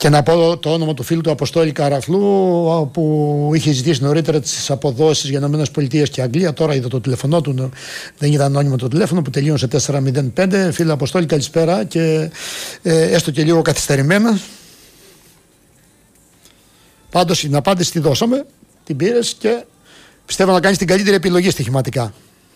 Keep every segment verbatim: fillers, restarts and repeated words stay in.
Και να πω το όνομα του φίλου του Αποστόλη Καραφλού, που είχε ζητήσει νωρίτερα τις αποδόσεις για ΗΠΑ και Αγγλία. Τώρα είδα το τηλεφωνό του, δεν ήταν ανώνυμο το τηλέφωνο, που τελείωσε σε τέσσερα μηδέν πέντε. Φίλε Αποστόλη, καλησπέρα, και ε, έστω και λίγο καθυστερημένα. Πάντως την απάντηση τη δώσαμε, την πήρες και πιστεύω να κάνεις την καλύτερη επιλογή στοιχηματικά.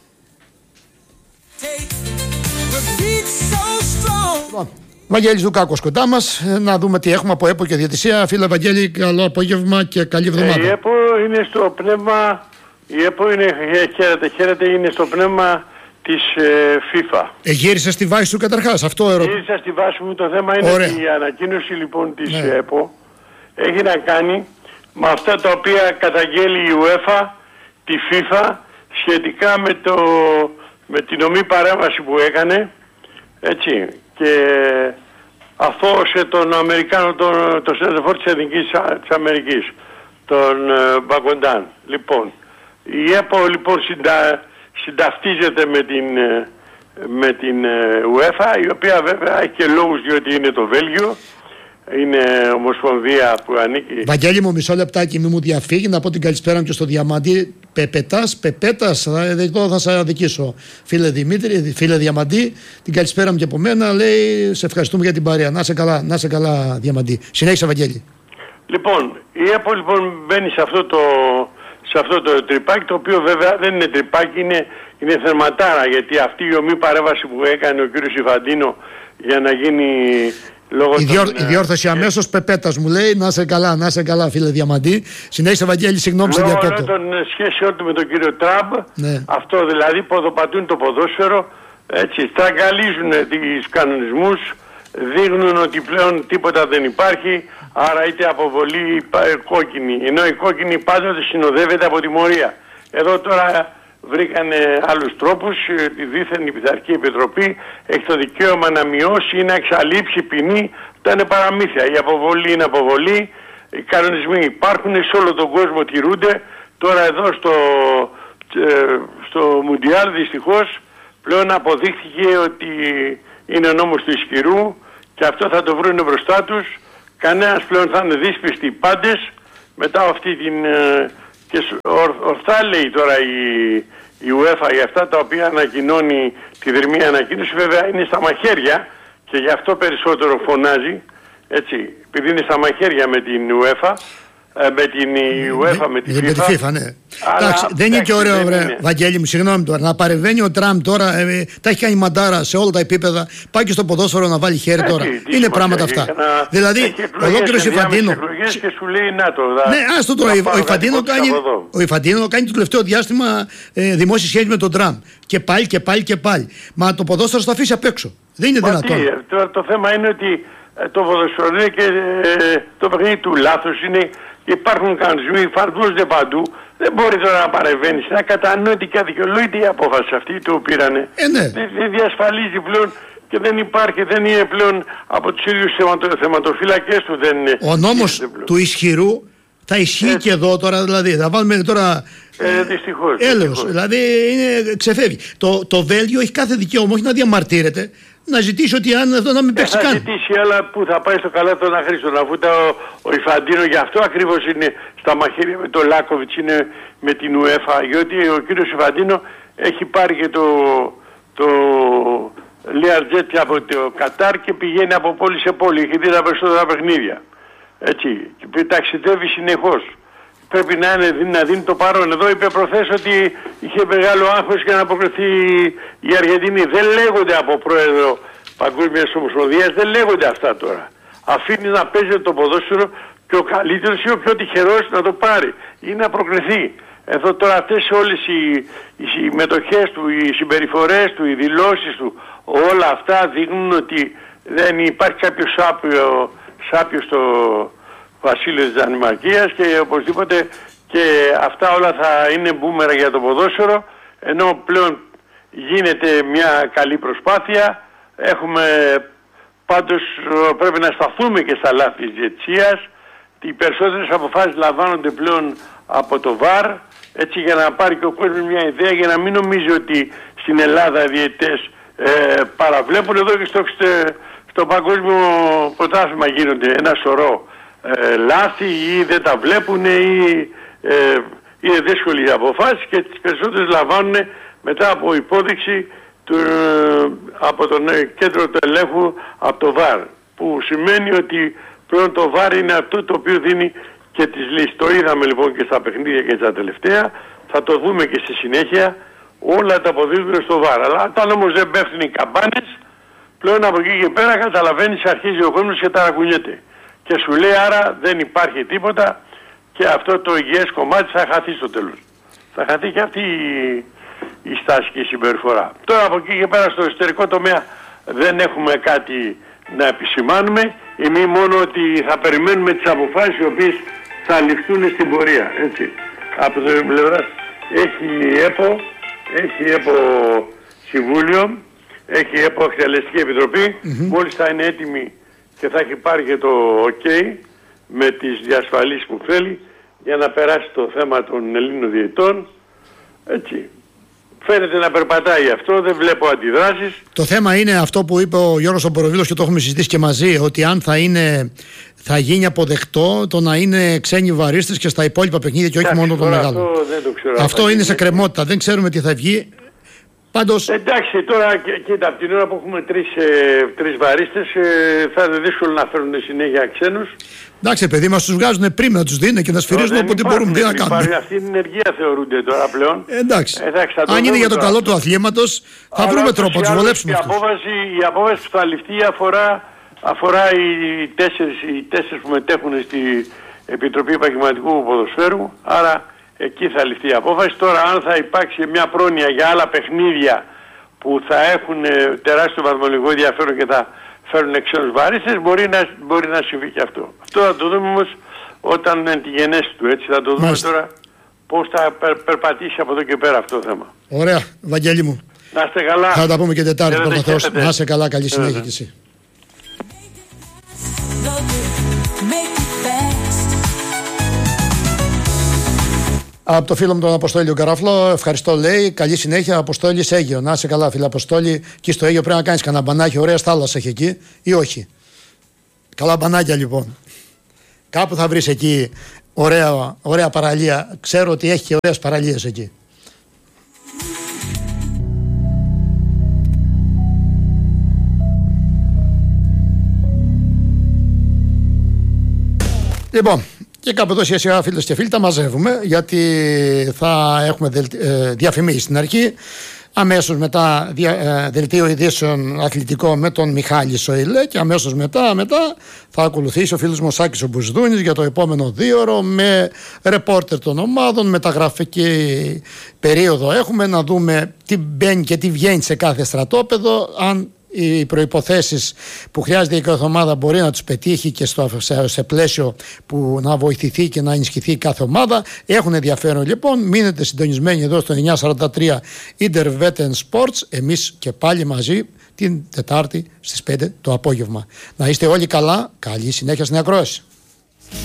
Λοιπόν, Βαγγέλης Δουκάκος κοντά μας, να δούμε τι έχουμε από ΕΠΟ και διαιτησία. Φίλε Βαγγέλη, καλό απόγευμα και καλή εβδομάδα. Η ΕΠΟ είναι στο πνεύμα, η ΕΠΟ είναι, χαίρετε, χαίρετε, είναι στο πνεύμα της ε, FIFA. Ε, γύρισα στη βάση σου καταρχάς, αυτό ερώτημα. Γύρισα στη βάση μου, το θέμα είναι Ωραία. ότι η ανακοίνωση λοιπόν της ναι. ΕΠΟ έχει να κάνει με αυτά τα οποία καταγγέλει η UEFA, τη FIFA, σχετικά με, το, με την ομή παρέμβαση που έκανε, έτσι, και αθώωσε τον Αμερικάνο, τον, τον συνάδελφο της Εθνικής της Αμερικής, τον ε, Μπαγκοντάν. Λοιπόν, η ΕΠΟ λοιπόν συντα, συνταυτίζεται με την, ε, με την ε, UEFA, η οποία βέβαια έχει και λόγους, διότι είναι το Βέλγιο, είναι ομοσπονδία που ανήκει. Βαγγέλη μου, μισό λεπτάκι, μη μου διαφύγει, να πω την καλησπέρα μου και στο Διαμαντή. Πεπετάς, Πεπέτας, εδώ θα σε αδικήσω. Φίλε Δημήτρη, φίλε Διαμαντή, την καλησπέρα μου και από μένα. Λέει, σε ευχαριστούμε για την παρέα. Να σε καλά, να σε καλά, Διαμαντή. Συνέχισε, Βαγγέλη. Λοιπόν, η ΕΠΟ λοιπόν μπαίνει σε αυτό το, σε αυτό το τρυπάκι, το οποίο βέβαια δεν είναι τρυπάκι, είναι, είναι θερματάρα, γιατί αυτή η ομή παρέμβαση που έκανε ο κύριος Ιφαντίνο για να γίνει... Η, διόρ, των, η διόρθωση αμέσως Πεπέτας μου λέει, να σε καλά, να σε καλά, φίλε Διαμαντή. Συνέχισε, Βαγγέλη, συγγνώμη σε διακόπτω. Λόγω των σχέσεων του με τον κύριο Τραμπ, ναι. αυτό δηλαδή ποδοπατούν το ποδόσφαιρο, έτσι, στραγγαλίζουν τους κανονισμούς, δείχνουν ότι πλέον τίποτα δεν υπάρχει, άρα είτε αποβολή κόκκινη, ενώ η κόκκινη πάντοτε συνοδεύεται από τιμωρία. Εδώ τώρα βρήκανε άλλους τρόπους, η δίθεν η Πειθαρχική Επιτροπή έχει το δικαίωμα να μειώσει ή να εξαλείψει ποινή, αυτά είναι παραμύθια. Η αποβολή είναι αποβολή, οι κανονισμοί υπάρχουν, σε όλο τον κόσμο τηρούνται. Τώρα εδώ στο, στο Μουντιάλ δυστυχώς πλέον αποδείχθηκε ότι είναι ο νόμος του ισχυρού και αυτό θα το βρουν μπροστά τους. Κανένας πλέον θα είναι δύσπιστοι πάντες μετά αυτή την... Και ορθά λέει τώρα η, η UEFA για αυτά τα οποία ανακοινώνει τη δρυμή ανακοίνωση, βέβαια είναι στα μαχαίρια και γι' αυτό περισσότερο φωνάζει, έτσι, επειδή είναι στα μαχαίρια με την UEFA, με την UEFA, με την FIFA. Με τη FIFA, ναι. Εντάξει, δεν είναι και ωραίο, βρε, Βαγγέλη μου, συγγνώμη τώρα, να παρεμβαίνει ο Τραμπ τώρα, ε, τα έχει κάνει μαντάρα σε όλα τα επίπεδα, πάει και στο ποδόσφαιρο να βάλει χέρι τώρα. Έτσι, είναι πράγματα αυτά. Ένα... Δηλαδή, ολόκληρος Ιφαντίνο. Και σου λέει να το. Δα... Ναι, άστο τώρα, ο Ιφαντίνο κάνει, ο Ιφαντίνο κάνει το τελευταίο διάστημα ε, δημόσιες σχέσεις με τον Τραμπ. Και πάλι και πάλι και πάλι. Μα το ποδόσφαιρο θα αφήσει απ' έξω. Δεν είναι δυνατόν. Το, το θέμα είναι ότι το ποδόσφαιρο είναι και ε, το παιχνίδι του λάθος είναι. Υπάρχουν κανονισμοί, φαρδούζονται παντού. Δεν μπορεί τώρα να παρεμβαίνει. Είναι ακατανόητη και αδικαιολόγητη η απόφαση αυτή που πήρανε. Ε, ναι. Δεν, δεν διασφαλίζει πλέον και δεν υπάρχει, δεν είναι πλέον από τους ίδιους θεματο, θεματοφύλακες του. Δεν είναι, ο νόμος του ισχυρού θα ισχύει ε, και εδώ τώρα, δηλαδή. Θα βάλουμε τώρα. Ε, δυστυχώς. Έλεος. Δηλαδή είναι, ξεφεύγει. Το, το Βέλγιο έχει κάθε δικαίωμα όχι να διαμαρτύρεται. Να ζητήσει ότι αν αυτό να μην παίξει καν. Θα ζητήσει, αλλά που θα πάει στο καλά τον αχρήστον, αφού τα, ο, ο Ιφαντίνο γι' αυτό ακριβώς είναι στα μαχαίρια με τον Λάκοβιτς, είναι με την UEFA, γιατί ο κύριος Ιφαντίνο έχει πάρει και το, το Learjet από το Κατάρ και πηγαίνει από πόλη σε πόλη, έχει δει τα περισσότερα παιχνίδια. Έτσι, και ταξιδεύει συνεχώς. Πρέπει να, είναι, να δίνει το παρόν. Εδώ είπε προχθές ότι είχε μεγάλο άγχος για να αποκριθεί η Αργεντινή. Δεν λέγονται από πρόεδρο Παγκόσμιας Ομοσπονδίας, δεν λέγονται αυτά τώρα. Αφήνει να παίζει το ποδόσφαιρο και ο καλύτερος ή ο πιο τυχερός να το πάρει ή να προκριθεί. Εδώ τώρα αυτές όλες οι, οι συμμετοχές του, οι συμπεριφορές του, οι δηλώσεις του, όλα αυτά δείχνουν ότι δεν υπάρχει κάποιο σάπιο, σάπιο στο βασίλειο της Δανημαρκίας και οπωσδήποτε και αυτά όλα θα είναι μπούμερα για το ποδόσφαιρο, ενώ πλέον γίνεται μια καλή προσπάθεια. Έχουμε πάντως, πρέπει να σταθούμε και στα λάθη της διαιτησίας. Οι περισσότερες αποφάσεις λαμβάνονται πλέον από το βαρ, έτσι, για να πάρει και ο κόσμος μια ιδέα, για να μην νομίζει ότι στην Ελλάδα οι διαιτητές ε, παραβλέπουν. Εδώ και στο, στο παγκόσμιο πρωτάθλημα γίνονται ένα σωρό ε, λάθη ή δεν τα βλέπουν ή ε, είναι δύσκολη η αποφάση και τις περισσότερες λαμβάνουν μετά από υπόδειξη του, ε, από τον ε, κέντρο του ελέγχου από το βαρ, που σημαίνει ότι πλέον το βαρ είναι αυτό το οποίο δίνει και τις λύσεις. Το είδαμε λοιπόν και στα παιχνίδια και στα τελευταία, θα το δούμε και στη συνέχεια, όλα τα αποδίδουν στο βαρ. Αλλά όταν όμως δεν πέφτουν οι καμπάνες, πλέον από εκεί και πέρα καταλαβαίνεις, αρχίζει ο κόσμος και ταρακουνιέται. Και σου λέει άρα δεν υπάρχει τίποτα και αυτό το υγιές κομμάτι θα χαθεί στο τέλος. Θα χαθεί και αυτή η, η στάση και η συμπεριφορά. Τώρα από εκεί και πέρα στο εσωτερικό τομέα δεν έχουμε κάτι να επισημάνουμε, ή μη μόνο ότι θα περιμένουμε τις αποφάσεις οι οποίες θα ληφθούν στην πορεία. Έτσι. Από το πλευρά έχει ΕΠΟ, έχει ΕΠΟ Συμβούλιο, έχει ΕΠΟ Εκτελεστική Επιτροπή, mm-hmm. μόλις θα είναι έτοιμη και θα έχει πάρει και το OK με τις διασφαλίσεις που θέλει για να περάσει το θέμα των Ελλήνων διαιτητών. Έτσι. Φαίνεται να περπατάει αυτό, δεν βλέπω αντιδράσεις. Το θέμα είναι αυτό που είπε ο Γιώργος Ομποροβίλος και το έχουμε συζητήσει και μαζί, ότι αν θα, είναι, θα γίνει αποδεκτό το να είναι ξένοι βαρίστες και στα υπόλοιπα παιχνίδια και όχι Άχι, μόνο το μεγάλο. Αυτό, δεν το ξέρω, αυτό είναι σε κρεμότητα, δεν ξέρουμε τι θα βγει. Πάντως... Εντάξει, τώρα κοίτα, από την ώρα που έχουμε τρεις, ε, τρεις βαρίστες ε, θα είναι δύσκολο να φέρουν συνέχεια ξένους. Εντάξει, παιδί μας τους βγάζουν πριν να τους δίνουν και να σφυρίζουν όποτε μπορούν. Τι να κάνουν. Αυτή την ενεργεία θεωρούνται τώρα πλέον. Εντάξει. Εντάξει, αν είναι για το καλό του αθλήματος, θα αλλά βρούμε τρόπο να τους βολέψουμε. Η απόφαση, η απόφαση που θα ληφθεί αφορά, αφορά οι, τέσσερις, οι τέσσερις που μετέχουν στη Επιτροπή Επαγγελματικού Ποδοσφαίρου. Άρα εκεί θα ληφθεί η απόφαση. Τώρα αν θα υπάρξει μια πρόνοια για άλλα παιχνίδια που θα έχουν τεράστιο βαθμολογικό ενδιαφέρον και θα φέρουν ξένους βαρίστες, μπορεί να, μπορεί να συμβεί και αυτό. Αυτό θα το δούμε όμως όταν είναι τη γενέση του, έτσι θα το δούμε. Μάλιστα. Τώρα πώς θα περ, περπατήσει από εδώ και πέρα αυτό το θέμα. Ωραία, Βαγγέλη μου. Να είστε καλά. Θα τα πούμε και Τετάρτη, πρώτα Θεός. Να είστε καλά, καλή συνέχεια κι εσύ. Από το φίλο μου τον Αποστόλη ο Καραφλό, ευχαριστώ, λέει. Καλή συνέχεια, Αποστόλη Αίγιο. Να είσαι καλά, φίλε Αποστόλη. Και στο Αίγιο πρέπει να κάνει κανένα μπανάκι, ωραία θάλασσα έχει εκεί, ή όχι. Καλά μπανάκια λοιπόν. Κάπου θα βρει εκεί ωραία, ωραία παραλία. Ξέρω ότι έχει και ωραίες παραλίες εκεί. Λοιπόν. Και κάπου εδώ σιγά σιγά, φίλες και φίλοι, τα μαζεύουμε, γιατί θα έχουμε διαφημίσεις στην αρχή. Αμέσως μετά δελτίο ειδήσεων αθλητικό με τον Μιχάλη Σοηλέ και αμέσως μετά, μετά θα ακολουθήσει ο φίλος μου ο Σάκης ο Μπουσδούνης για το επόμενο δίωρο με ρεπόρτερ των ομάδων, μεταγραφική περίοδο έχουμε, να δούμε τι μπαίνει και τι βγαίνει σε κάθε στρατόπεδο, αν οι προϋποθέσεις που χρειάζεται η κάθε ομάδα μπορεί να τους πετύχει και στο, σε, σε πλαίσιο που να βοηθηθεί και να ενισχυθεί κάθε ομάδα. Έχουν ενδιαφέρον λοιπόν, μείνετε συντονισμένοι εδώ στο εννιακόσια σαράντα τρία Interwetten Sports, εμείς και πάλι μαζί την Τετάρτη στις πέντε το απόγευμα. Να είστε όλοι καλά, καλή συνέχεια στην ακρόαση.